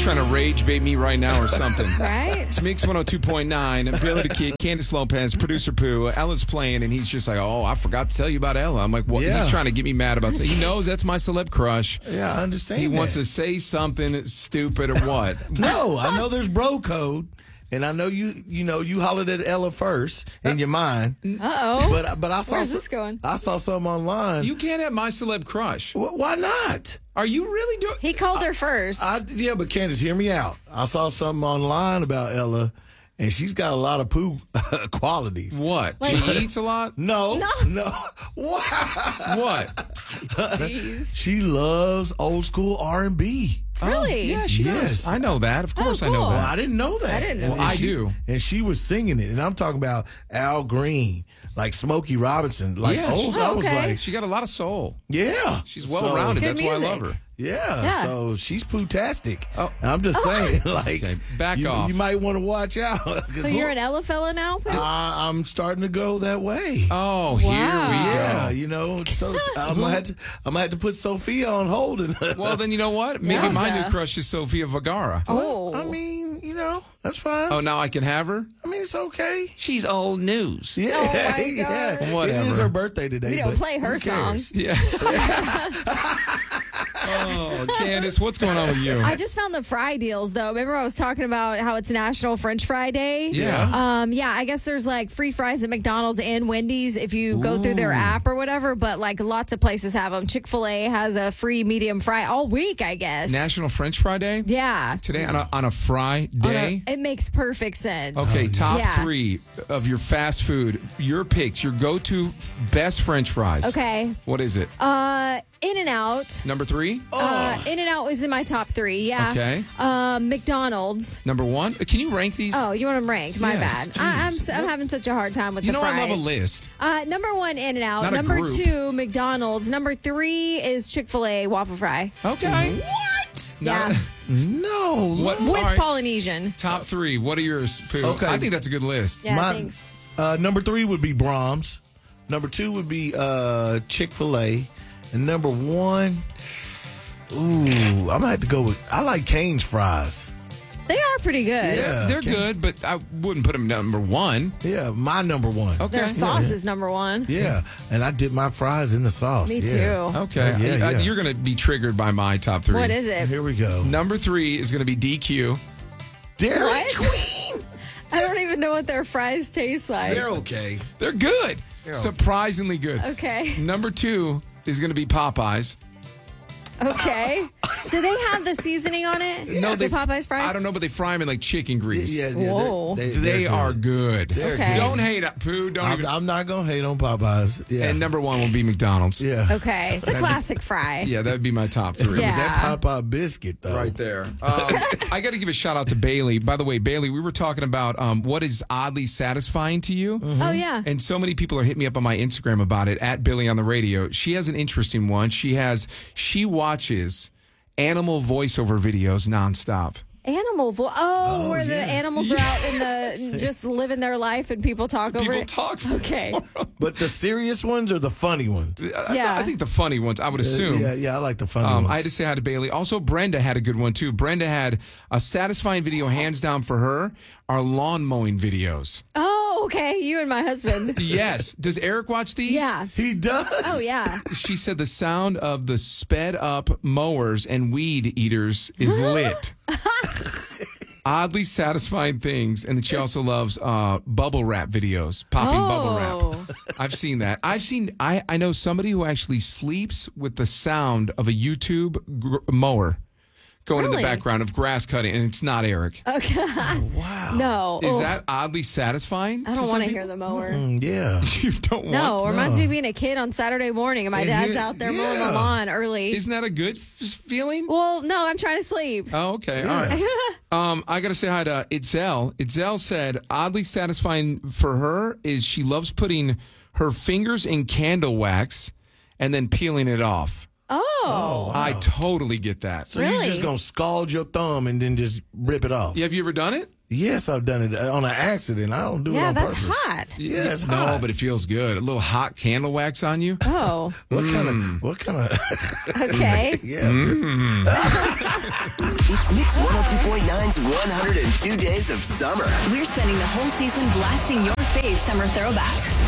trying to rage bait me right now or something. Right? It's Mix 102.9. Billy the Kid, Candace Lopez, producer Pooh. Ella's playing, and he's just like, oh, I forgot to tell you about Ella. I'm like, what? Yeah. He's trying to get me mad about it. He knows that's my celeb crush. Yeah, I understand. He that. wants to say something stupid or what? No, I know there's bro code, and I know you hollered at Ella first in your mind. Uh-oh. But I saw Where's this going? I saw something online. You can't have my celeb crush. Why not? Are you really doing? He called her first. Yeah, but Candace, hear me out. I saw something online about Ella, and she's got a lot of poo qualities. What? Like- She eats a lot? No. Wow. What? Jeez. She loves old school R&B. Really? Yeah, she does. Yes. I know that. Of course I know cool. Well, that. I didn't know that. I didn't know And that. I she- do. And she was singing it, and I'm talking about Al Green, like Smokey Robinson, like Yeah, old. she- I was okay. like, She got a lot of soul. yeah, She's well-rounded. Good That's why I music. love her. Yeah, so she's poo-tastic. Oh. I'm just saying, like, Okay, back you, off. You might want to watch out. 'Cause So you're an Ella fella now? Pooh? I'm starting to go that way. Oh, here we Yeah, go. so I'm gonna have to put Sophia on hold. And Well, then you know what? Maybe Yeah. my new crush is Sofia Vergara. Oh. I mean, that's fine. Oh, now I can have her? I mean, it's okay. She's old news. Yeah, Oh, my yeah. God. Whatever. It is her birthday today. We don't but play her who cares? songs. Yeah. Oh, Candace, what's going on with you? I just found the fry deals, though. Remember I was talking about how it's National French Fry Day? Yeah. Yeah, I guess there's like free fries at McDonald's and Wendy's if you go through their app or whatever, but like lots of places have them. Chick-fil-A has a free medium fry all week, I guess. National French Fry Day? Yeah. Today on a fry day? It makes perfect sense. Okay, top Yeah. 3 of your fast food, your picks, your go-to best French fries. Okay. What is it? In-N-Out. Number 3? In-N-Out was in my top 3, yeah. Okay. McDonald's. Number 1? Can you rank these? Oh, you want them ranked? My Yes, bad. I'm geez. having such a hard time with You the know fries. I love a list. Number 1, In-N-Out. Not a Number group. 2, McDonald's. Number 3 is Chick-fil-A waffle fry. Okay. What? Yeah. No. What? With all right, Polynesian. Top 3. What are yours, Pooh? Okay. I think that's a good list. Yeah, Mine- thanks. Number 3 would be Brahms. Number 2 would be Chick-fil-A. And number 1, I'm going to have to go with, I like Cane's fries. They are pretty good. Yeah. They're good, but I wouldn't put them number 1. Yeah, my number 1. Okay. Their sauce is number 1. Yeah, and I dip my fries in the sauce. Me yeah. too. Okay. Yeah. You're going to be triggered by my top 3. What is it? Here we go. Number 3 is going to be DQ. Dairy What? Queen. I don't even know what their fries taste like. They're okay. They're good. They're Surprisingly good. Okay. Number 2 is going to be Popeyes. Okay. Do they have the seasoning on it? The Popeyes fries? I don't know, but they fry them in like chicken grease. Yeah, Whoa. They are good. Okay. Don't hate it, Pooh. Don't even. I'm not gonna hate on Popeyes. Yeah, And number 1 will be McDonald's. yeah. Okay. It's a classic fry. Yeah, that would be my top 3. Yeah. That Popeye biscuit though. Right there. I got to give a shout out to Bailey. By the way, Bailey, we were talking about what is oddly satisfying to you. Oh, yeah. And so many people are hitting me up on my Instagram about it, at Billy on the radio. She has an interesting one. She watches animal voiceover videos nonstop. Animal voice. Oh, where the yeah. animals are out in the just living their life and people talk over People it. talk for Okay. But the serious ones or the funny ones? Yeah. I think the funny ones, I would assume. Yeah, I like the funny ones. I had to say hi to Bailey. Also, Brenda had a good one, too. Brenda had a satisfying video, hands down for her, our lawn mowing videos. Oh, okay. You and my husband. Yes. Does Eric watch these? Yeah. He does. Oh, yeah. She said the sound of the sped up mowers and weed eaters is lit. Oddly satisfying things. And then she also loves bubble wrap videos, popping bubble wrap. I've seen that. I know somebody who actually sleeps with the sound of a YouTube mower going in the Really? background of grass cutting, and it's not Eric. Okay. Wow. No. Is Oh, that oddly satisfying? I don't want to hear the mower. Yeah. You don't No, want it reminds me of being a kid on Saturday morning and my dad's out there mowing the lawn early. Isn't that a good feeling? Well, no, I'm trying to sleep. Oh, okay. All right. I got to say hi to Itzel. Itzel said oddly satisfying for her is she loves putting her fingers in candle wax and then peeling it off. Oh. I totally get that. So you're Really? just going to scald your thumb and then just rip it off? Have you ever done it? Yes, I've done it on an accident. I don't do it Yeah, on that's purpose. hot. Yeah, it's No, hot. but it feels good. A little hot candle wax on you. Oh. What kind of? Okay. Yeah. It's Mix 102.9's 102 Days of Summer. We're spending the whole season blasting your fave summer throwbacks.